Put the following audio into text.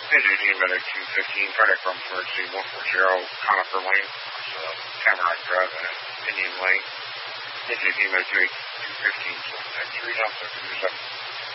NJD Medic 215, cardiac pump emergency 140, Conifer Lane, Tamarack Drive, and Indian Lane. NJD Medic 215, 3 Delta 27.